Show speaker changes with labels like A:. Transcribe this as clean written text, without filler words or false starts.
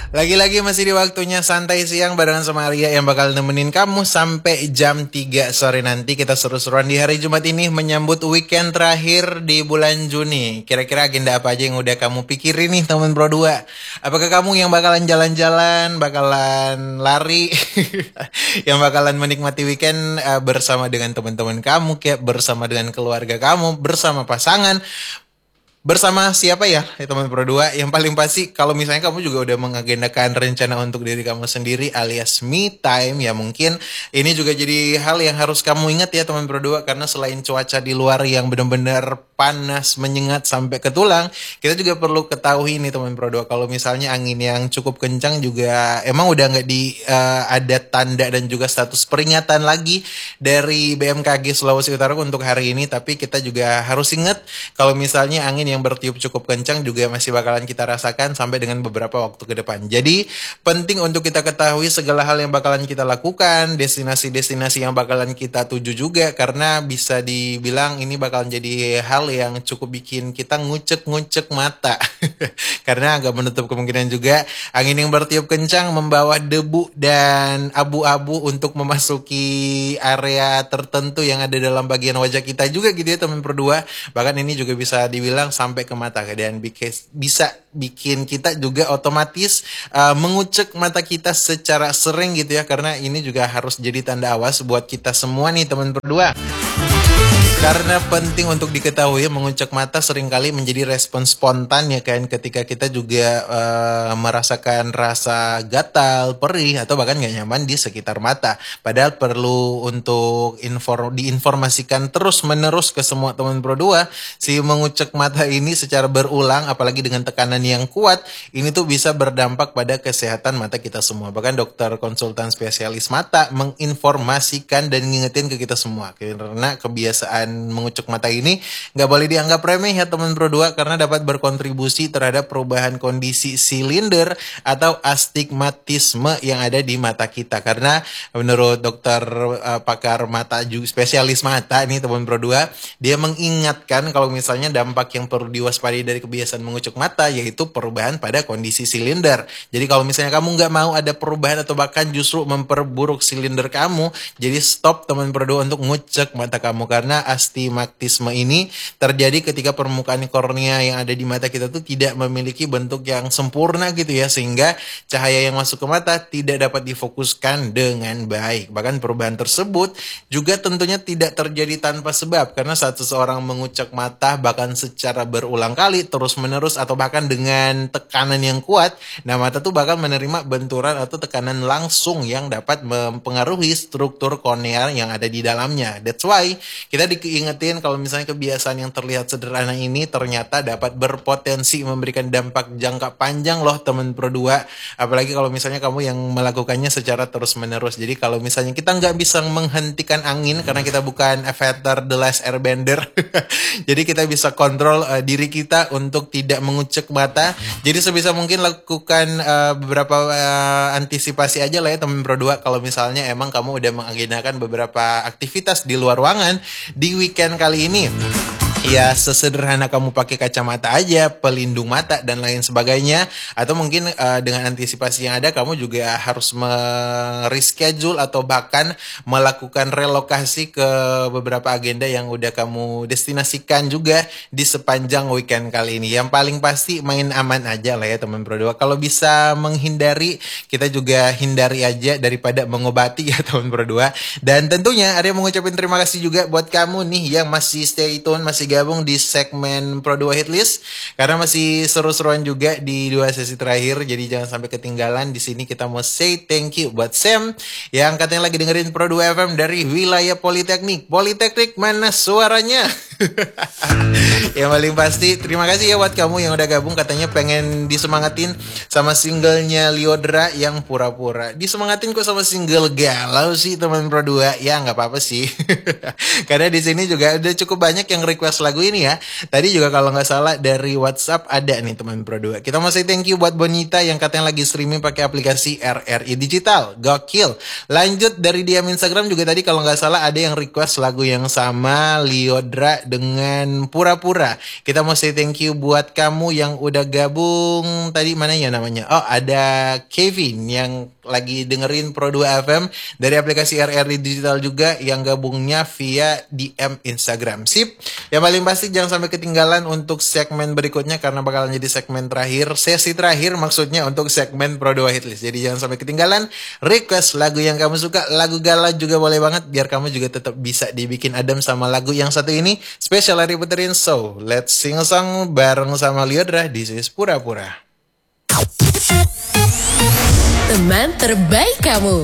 A: Lagi-lagi masih di waktunya santai siang barengan sama Arya yang bakal nemenin kamu sampai jam 3 sore nanti. Kita seru-seruan di hari Jumat ini menyambut weekend terakhir di bulan Juni. Kira-kira agenda apa aja yang udah kamu pikirin nih teman Pro 2? Apakah kamu yang bakalan jalan-jalan, bakalan lari, yang bakalan menikmati weekend bersama dengan teman-teman kamu, kayak bersama dengan keluarga kamu, bersama pasangan, bersama siapa ya teman Pro 2? Yang paling pasti kalau misalnya kamu juga udah mengagendakan rencana untuk diri kamu sendiri alias me time, ya mungkin ini juga jadi hal yang harus kamu ingat ya teman Pro 2, karena selain cuaca di luar yang benar-benar panas menyengat sampai ke tulang, kita juga perlu ketahui nih teman Pro 2, kalau misalnya angin yang cukup kencang juga emang udah nggak di ada tanda dan juga status peringatan lagi dari BMKG Sulawesi Utara untuk hari ini, tapi kita juga harus ingat kalau misalnya angin yang bertiup cukup kencang juga masih bakalan kita rasakan sampai dengan beberapa waktu ke depan. Jadi penting untuk kita ketahui segala hal yang bakalan kita lakukan, destinasi-destinasi yang bakalan kita tuju juga, karena bisa dibilang ini bakalan jadi hal yang cukup bikin kita ngucek-ngucek mata. Karena agak menutup kemungkinan juga angin yang bertiup kencang membawa debu dan abu-abu untuk memasuki area tertentu yang ada dalam bagian wajah kita juga gitu ya teman Pro 2. Bahkan ini juga bisa dibilang sampai ke mata, dan bisa bikin kita juga otomatis mengucek mata kita secara sering gitu ya, karena ini juga harus jadi tanda awas buat kita semua nih teman Pro 2. Karena penting untuk diketahui, mengucek mata seringkali menjadi respon spontan ya kan, ketika kita juga merasakan rasa gatal, perih, atau bahkan gak nyaman di sekitar mata. Padahal perlu untuk diinformasikan terus-menerus ke semua teman Pro 2, si mengucek mata ini secara berulang, apalagi dengan tekanan yang kuat, ini tuh bisa berdampak pada kesehatan mata kita semua. Bahkan dokter konsultan spesialis mata menginformasikan dan ngingetin ke kita semua, karena kebiasaan mengucek mata ini nggak boleh dianggap remeh ya teman Pro 2, karena dapat berkontribusi terhadap perubahan kondisi silinder atau astigmatisme yang ada di mata kita. Karena menurut dokter pakar mata juga spesialis mata nih teman Pro 2, dia mengingatkan kalau misalnya dampak yang perlu diwaspadai dari kebiasaan mengucek mata yaitu perubahan pada kondisi silinder. Jadi kalau misalnya kamu nggak mau ada perubahan atau bahkan justru memperburuk silinder kamu, jadi stop teman Pro 2 untuk ngucek mata kamu, karena astigmatisme ini terjadi ketika permukaan kornea yang ada di mata kita tuh tidak memiliki bentuk yang sempurna gitu ya, sehingga cahaya yang masuk ke mata tidak dapat difokuskan dengan baik. Bahkan perubahan tersebut juga tentunya tidak terjadi tanpa sebab, karena saat seseorang mengucek mata bahkan secara berulang kali, terus menerus, atau bahkan dengan tekanan yang kuat, nah mata tuh bakal menerima benturan atau tekanan langsung yang dapat mempengaruhi struktur kornea yang ada di dalamnya. That's why kita diingetin kalau misalnya kebiasaan yang terlihat sederhana ini ternyata dapat berpotensi memberikan dampak jangka panjang loh teman Pro 2. Apalagi kalau misalnya kamu yang melakukannya secara terus-menerus. Jadi kalau misalnya kita nggak bisa menghentikan angin karena kita bukan Avatar The Last Airbender, jadi kita bisa kontrol diri kita untuk tidak mengucek mata. Jadi sebisa mungkin lakukan beberapa antisipasi aja lah ya teman Pro 2, kalau misalnya emang kamu udah mengagendakan beberapa aktivitas di luar ruangan di weekend kali ini. Ya sesederhana kamu pakai kacamata aja, pelindung mata dan lain sebagainya. Atau mungkin dengan antisipasi yang ada, kamu juga harus reschedule atau bahkan melakukan relokasi ke beberapa agenda yang udah kamu destinasikan juga di sepanjang weekend kali ini. Yang paling pasti main aman aja lah ya teman Pro 2. Kalau bisa menghindari, kita juga hindari aja daripada mengobati ya teman Pro 2. Dan tentunya Arya mengucapkan terima kasih juga buat kamu nih yang masih stay tune, masih gabung di segmen Pro 2 Hitlist, karena masih seru-seruan juga di 2 sesi terakhir. Jadi jangan sampai ketinggalan. Di sini kita mau say thank you buat Sam yang katanya lagi dengerin Pro 2 FM dari wilayah Politeknik. Politeknik mana suaranya? Yang paling pasti terima kasih ya buat kamu yang udah gabung, katanya pengen disemangatin sama singlenya Liodra yang pura-pura. Disemangatin kok sama single galau sih teman Pro 2. Ya nggak apa-apa sih. Karena di sini juga udah cukup banyak yang request lagu ini ya. Tadi juga kalau nggak salah dari WhatsApp ada nih teman Pro 2. Kita masih thank you buat Bonita yang katanya lagi streaming pakai aplikasi RRI Digital. Gokil. Lanjut dari DM Instagram juga tadi kalau nggak salah ada yang request lagu yang sama, Liodra dengan Pura-Pura. Kita mau say thank you buat kamu yang udah gabung. Tadi mana ya namanya? Oh, ada Kevin yang lagi dengerin Pro 2 FM dari aplikasi RRI Digital juga, yang gabungnya via DM Instagram. Sip. Yang paling pasti jangan sampai ketinggalan untuk segmen berikutnya karena bakalan jadi segmen terakhir, sesi terakhir maksudnya untuk segmen Pro 2 Hitlist. Jadi jangan sampai ketinggalan. Request lagu yang kamu suka, lagu galau juga boleh banget biar kamu juga tetap bisa dibikin adem sama lagu yang satu ini. Spesial Ari puterin, so let's sing a song bareng sama Liodra. This is Pura-Pura.
B: Teman terbaik kamu.